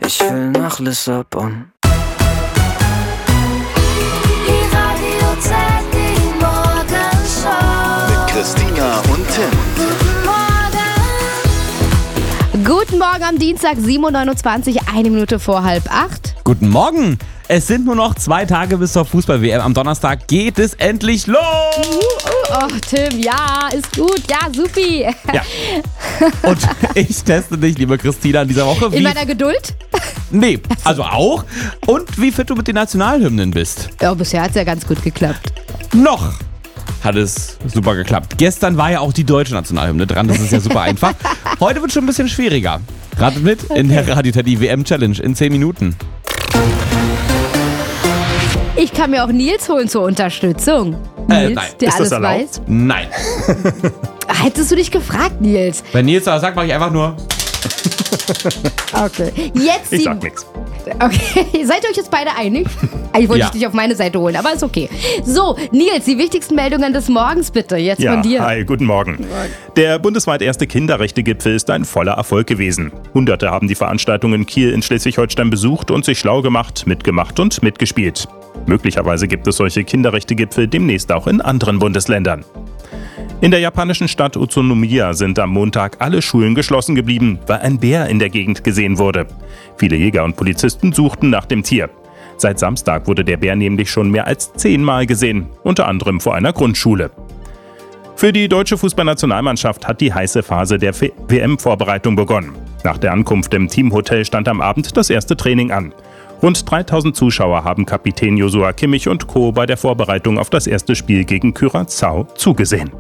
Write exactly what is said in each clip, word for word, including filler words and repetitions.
Ich will nach Lissabon. Die Radio Teddy Morgenshow. Mit Christina und Tim. Guten Morgen. Guten Morgen am Dienstag, sieben Uhr neunundzwanzig, eine Minute vor halb acht. Guten Morgen! Es sind nur noch zwei Tage bis zur Fußball-W M. Am Donnerstag geht es endlich los! Uh, uh, oh, Tim, ja, ist gut, ja, supi. Ja. Und ich teste dich, liebe Christina, in dieser Woche. Wie, In meiner Geduld? nee, also auch. Und wie fit du mit den Nationalhymnen bist. Ja, bisher hat es ja ganz gut geklappt. Noch hat es super geklappt. Gestern war ja auch die deutsche Nationalhymne dran, das ist ja super einfach. Heute wird schon ein bisschen schwieriger. Ratet mit in der Radio Teddy W M Challenge in zehn Minuten. Ich kann mir auch Nils holen zur Unterstützung. Äh, Nils, nein. der Ist das alles erlaubt? weiß. Nein. Hättest du dich gefragt, Nils? Wenn Nils das sagt, mache ich einfach nur... Okay. Jetzt Ich die... sag nichts. Okay, seid ihr euch jetzt beide einig? Ich wollte Ja. dich auf meine Seite holen, aber ist okay. So, Nils, die wichtigsten Meldungen des Morgens bitte, jetzt Ja, von dir. hi, guten Morgen. Der bundesweit erste Kinderrechte-Gipfel ist ein voller Erfolg gewesen. Hunderte haben die Veranstaltung in Kiel in Schleswig-Holstein besucht und sich schlau gemacht, mitgemacht und mitgespielt. Möglicherweise gibt es solche Kinderrechte-Gipfel demnächst auch in anderen Bundesländern. In der japanischen Stadt Utsunomiya sind am Montag alle Schulen geschlossen geblieben, weil ein Bär in der Gegend gesehen wurde. Viele Jäger und Polizisten suchten nach dem Tier. Seit Samstag wurde der Bär nämlich schon mehr als zehnmal gesehen, unter anderem vor einer Grundschule. Für die deutsche Fußballnationalmannschaft hat die heiße Phase der W M-Vorbereitung begonnen. Nach der Ankunft im Teamhotel stand am Abend das erste Training an. Rund dreitausend Zuschauer haben Kapitän Joshua Kimmich und Co. bei der Vorbereitung auf das erste Spiel gegen Curaçao zugesehen.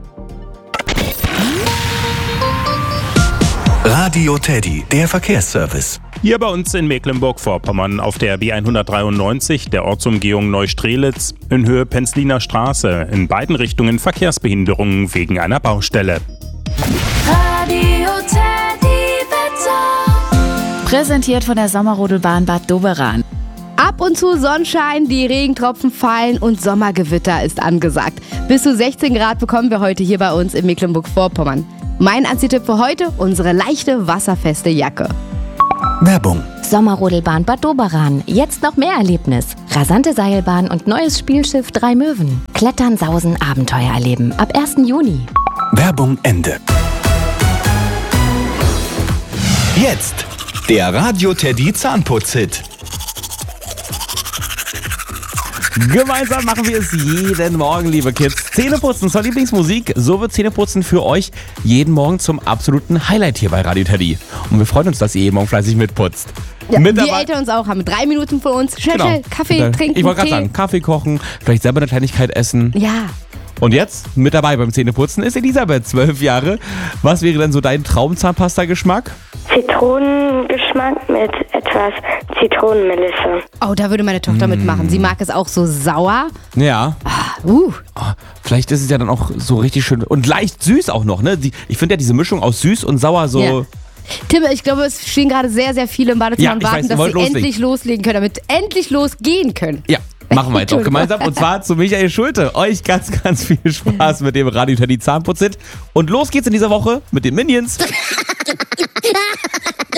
Radio Teddy, der Verkehrsservice. Hier bei uns in Mecklenburg-Vorpommern auf der B hundertdreiundneunzig, der Ortsumgehung Neustrelitz, in Höhe Penzliner Straße, in beiden Richtungen Verkehrsbehinderungen wegen einer Baustelle. Radio Teddy Wetter. Präsentiert von der Sommerrodelbahn Bad Doberan. Ab und zu Sonnenschein, die Regentropfen fallen und Sommergewitter ist angesagt. Bis zu sechzehn Grad bekommen wir heute hier bei uns in Mecklenburg-Vorpommern. Mein Anziehtipp für heute, unsere leichte, wasserfeste Jacke. Werbung. Sommerrodelbahn Bad Doberan. Jetzt noch mehr Erlebnis. Rasante Seilbahn und neues Spielschiff Drei Möwen. Klettern, Sausen, Abenteuer erleben. Ab ersten Juni. Werbung Ende. Jetzt der Radio Teddy Zahnputz-Hit. Gemeinsam machen wir es jeden Morgen, liebe Kids. Zähneputzen zur Lieblingsmusik. So wird Zähneputzen für euch jeden Morgen zum absoluten Highlight hier bei Radio Teddy. Und wir freuen uns, dass ihr jeden Morgen fleißig mitputzt. Ja, Mit wir dabei- Eltern uns auch haben drei Minuten für uns. Schnell, Genau. schnell, Kaffee Mit der- trinken, Ich wollte gerade Tee. sagen, Kaffee kochen, vielleicht selber eine Kleinigkeit essen. Ja, Und jetzt mit dabei beim Zähneputzen ist Elisabeth, zwölf Jahre. Was wäre denn so dein Traumzahnpasta-Geschmack? Zitronengeschmack mit etwas Zitronenmelisse. oh, da würde meine Tochter mitmachen. Sie mag es auch so sauer. Ja. Uh, Oh, vielleicht ist es ja dann auch so richtig schön und leicht süß auch noch, ne? Die, ich finde ja diese Mischung aus süß und sauer so... Ja. Tim, ich glaube, es stehen gerade sehr, sehr viele im Badezimmer Ja, und ich warten, weiß, ihr dass wollt sie loslegen. endlich loslegen können, damit endlich losgehen können. Ja, machen wir jetzt auch gemeinsam. Und zwar zu Michael Schulte. Euch ganz, ganz viel Spaß mit dem Radio Teddy Zahnputz-Hit. Und los geht's in dieser Woche mit den Minions.